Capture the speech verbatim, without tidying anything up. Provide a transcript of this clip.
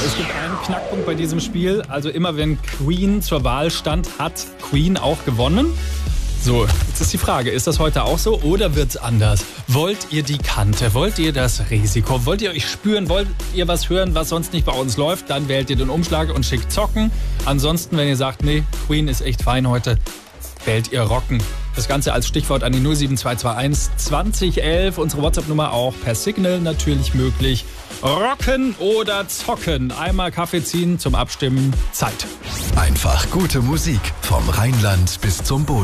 Es gibt einen Knackpunkt bei diesem Spiel. Also immer wenn Queen zur Wahl stand, hat Queen auch gewonnen. So, jetzt ist die Frage, ist das heute auch so oder wird's anders? Wollt ihr die Kante? Wollt ihr das Risiko? Wollt ihr euch spüren? Wollt ihr was hören, was sonst nicht bei uns läuft? Dann wählt ihr den Umschlag und schickt Zocken. Ansonsten, wenn ihr sagt, nee, Queen ist echt fein heute, wählt ihr Rocken. Das Ganze als Stichwort an die null sieben zwei zwei eins zwanzig elf. Unsere WhatsApp-Nummer auch per Signal natürlich möglich. Rocken oder zocken? Einmal Kaffee ziehen zum Abstimmen. Zeit. Einfach gute Musik vom Rheinland bis zum Boden.